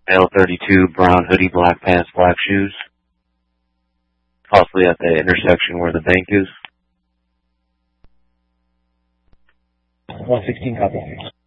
Male 32, brown hoodie, black pants, black shoes. Possibly at the intersection where the bank is. 116 copy.